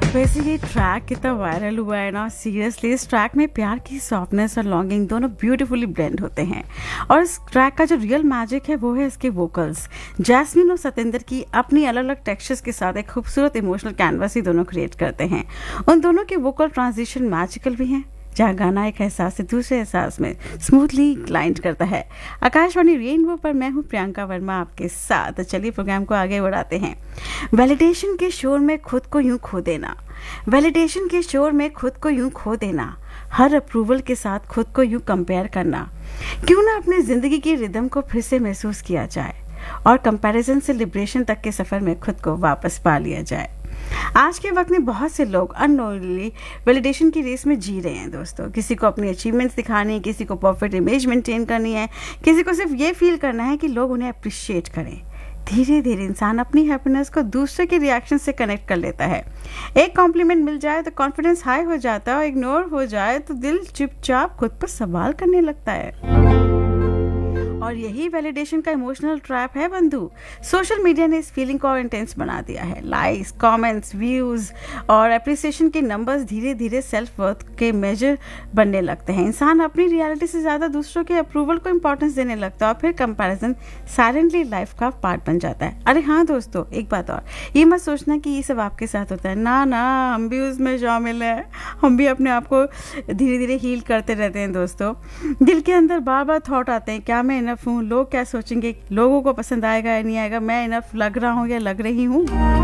वैसे ये ट्रैक कितना वायरल हुआ है ना, सीरियसली इस ट्रैक में प्यार की सॉफ्टनेस और लॉन्गिंग दोनों ब्यूटीफुली ब्लेंड होते हैं। और इस ट्रैक का जो रियल मैजिक है वो है इसके वोकल्स। जैस्मिन और सतेंद्र की अपनी अलग अलग टेक्सचर्स के साथ एक खूबसूरत इमोशनल कैनवस ही दोनों क्रिएट करते हैं। उन दोनों के वोकल ट्रांजिशन मैजिकल भी हैं, जहाँ गाना एक एहसास से दूसरे एहसास में स्मूथली ग्लाइड करता है। आकाशवाणी रेनबो पर मैं हूँ प्रियंका वर्मा आपके साथ। तो चलिए प्रोग्राम को आगे बढ़ाते हैं। वैलिडेशन के शोर में खुद को यूं खो देना, वैलिडेशन के शोर में खुद को यूं खो देना, हर अप्रूवल के साथ खुद को यूं कंपेयर करना। क्यों ना अपनी जिंदगी की रिदम को फिर से महसूस किया जाए और कंपैरिजन से लिबरेशन तक के सफर में खुद को वापस पा लिया जाए। आज के वक्त में बहुत से लोग अननोइंगली वैलिडेशन की रेस में जी रहे हैं दोस्तों। किसी को अपनी अचीवमेंट्स दिखानी है, किसी को परफेक्ट इमेज मेंटेन करनी है, किसी को सिर्फ ये फील करना है कि लोग उन्हें अप्रिशिएट करें। धीरे धीरे इंसान अपनी हैप्पीनेस को दूसरे के रिएक्शन से कनेक्ट कर लेता है। एक कॉम्प्लीमेंट मिल जाए तो कॉन्फिडेंस हाई हो जाता है और इग्नोर हो जाए तो दिल चुपचाप खुद पर सवाल करने लगता है। और यही वैलिडेशन का इमोशनल ट्रैप है बंधु। सोशल मीडिया ने इस फीलिंग को और इंटेंस बना दिया है। लाइक्स, कमेंट्स, व्यूज और एप्रिसिएशन के नंबर्स धीरे धीरे सेल्फ वर्थ के मेजर बनने लगते हैं। इंसान अपनी रियलिटी से ज्यादा दूसरों के अप्रूवल को इंपॉर्टेंस देने लगता है और फिर कंपैरिजन साइलेंटली लाइफ का पार्ट बन जाता है। अरे हाँ दोस्तों, एक बात और, ये मत सोचना कि ये सब आपके साथ होता है। ना ना, हम भी उसमें शामिल हैं। हम भी अपने आप को धीरे धीरे हील करते रहते हैं दोस्तों। दिल के अंदर बार बार थॉट आते हैं, क्या मैं इनफ हूँ, लोग क्या सोचेंगे, लोगों को पसंद आएगा या नहीं आएगा, मैं इनफ लग रहा हूँ या लग रही हूँ।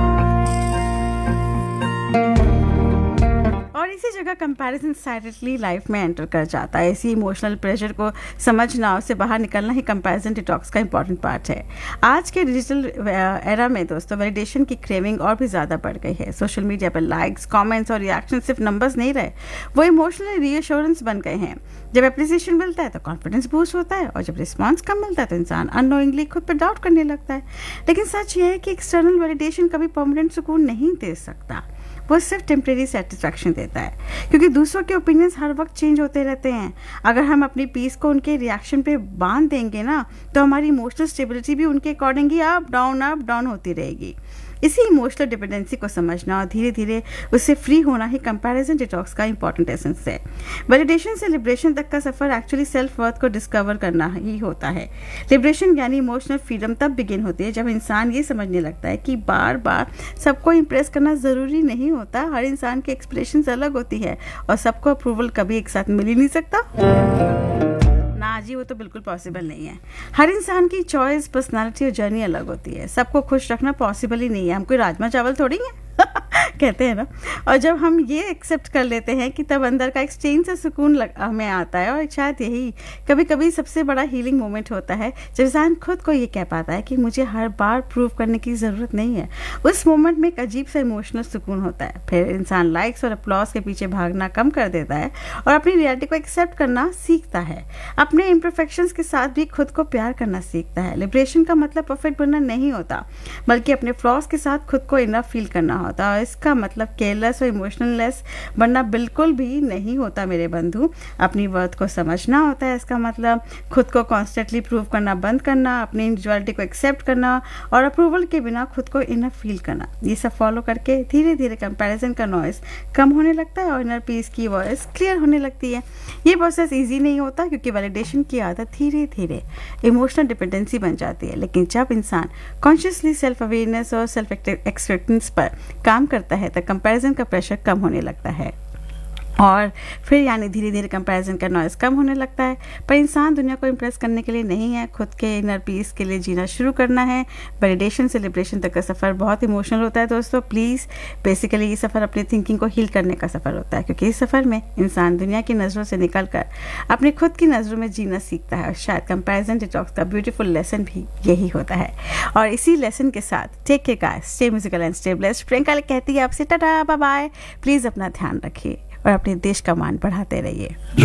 और इसी जगह कंपैरिजन साइलेंटली लाइफ में एंटर कर जाता है। इसी इमोशनल प्रेशर को समझना, उससे बाहर निकलना ही कंपैरिजन डिटॉक्स का इंपॉर्टेंट पार्ट है। आज के डिजिटल एरा में दोस्तों वैलिडेशन की क्रेविंग और भी ज़्यादा बढ़ गई है। सोशल मीडिया पर लाइक्स, कमेंट्स और रिएक्शन सिर्फ नंबर्स नहीं रहे, वो इमोशनल रीअश्योरेंस बन गए हैं। जब एप्रिसिएशन मिलता है तो कॉन्फिडेंस बूस्ट होता है और जब रिस्पॉन्स कम मिलता है तो इंसान अननोइंगली खुद पर डाउट करने लगता है। लेकिन सच ये है कि एक्सटर्नल वैलिडेशन कभी परमानेंट सुकून नहीं दे सकता, वो सिर्फ टेम्परेरी सेटिस्फैक्शन देता है, क्योंकि दूसरों के ओपिनियंस हर वक्त चेंज होते रहते हैं। अगर हम अपनी पीस को उनके रिएक्शन पे बांध देंगे ना, तो हमारी इमोशनल स्टेबिलिटी भी उनके अकॉर्डिंग ही अप डाउन होती रहेगी। इसी इमोशनल डिपेंडेंसी को समझना और धीरे धीरे उससे फ्री होना ही कंपैरिजन डिटॉक्स का इंपॉर्टेंट एसेंस है। वैलिडेशन से लिबरेशन तक का सफर एक्चुअली सेल्फ वर्थ को डिस्कवर करना ही होता है। लिबरेशन यानी इमोशनल फ्रीडम तब बिगिन होती है जब इंसान ये समझने लगता है कि बार बार सबको इम्प्रेस करना जरूरी नहीं होता। हर इंसान की एक्सप्रेशंस अलग होती है और सबको अप्रूवल कभी एक साथ मिल ही नहीं सकता ना जी, वो तो बिल्कुल पॉसिबल नहीं है। हर इंसान की चॉइस, पर्सनालिटी और जर्नी अलग होती है। सबको खुश रखना पॉसिबल ही नहीं है। हम कोई राजमा चावल थोड़ी हैं कहते हैं ना। और जब हम ये एक्सेप्ट कर लेते हैं कि तब अंदर का एक्सचेंज से सुकून हमें आता है। और शायद यही कभी कभी सबसे बड़ा हीलिंग मोमेंट होता है, जब इंसान खुद को ये कह पाता है कि मुझे हर बार प्रूव करने की ज़रूरत नहीं है। उस मोमेंट में एक अजीब सा इमोशनल सुकून होता है। फिर इंसान लाइक्स और अप्लॉज के पीछे भागना कम कर देता है और अपनी रियलिटी को एक्सेप्ट करना सीखता है। अपने इम्परफेक्शंस के साथ भी खुद को प्यार करना सीखता है। लिबरेशन का मतलब परफेक्ट बनना नहीं होता, बल्कि अपने फ्लॉज के साथ खुद को इनफ फील करना होता है। इसका मतलब केयरलेस और इमोशनललेस बनना बिल्कुल भी नहीं होता मेरे बंधु। अपनी वर्थ को समझना होता है। इसका मतलब खुद को कॉन्स्टेंटली प्रूव करना बंद करना, अपनी इंडिविजुअलिटी को एक्सेप्ट करना और अप्रूवल के बिना खुद को इनफ फील करना। ये सब फॉलो करके धीरे धीरे कंपैरिजन का नॉइस कम होने लगता है और इनर पीस की वॉइस क्लियर होने लगती है। ये प्रोसेस ईजी नहीं होता, क्योंकि वैलिडेशन की आदत धीरे धीरे इमोशनल डिपेंडेंसी बन जाती है। लेकिन जब इंसान कॉन्शियसली सेल्फ अवेयरनेस और सेल्फ एक्सेप्टेंस पर काम करता है तो कंपैरिजन का प्रेशर कम होने लगता है और फिर यानी धीरे धीरे कंपैरिजन का नॉइस कम होने लगता है। पर इंसान दुनिया को इम्प्रेस करने के लिए नहीं है, खुद के इनर पीस के लिए जीना शुरू करना है। वैलिडेशन से लिबरेशन तक का सफ़र बहुत इमोशनल होता है दोस्तों। प्लीज़, बेसिकली ये सफ़र अपनी थिंकिंग को हील करने का सफ़र होता है, क्योंकि इस सफ़र में इंसान दुनिया की नज़रों से निकल कर अपनी खुद की नज़रों में जीना सीखता है। और शायद कंपैरिजन डिटॉक्स का ब्यूटीफुल लेसन भी यही होता है। और इसी लेसन के साथ take care guys, stay musical and stay blessed. Priyanka कहती है आपसे टाटा बाय बाय। प्लीज़ अपना ध्यान रखिए और अपने देश का मान बढ़ाते रहिए।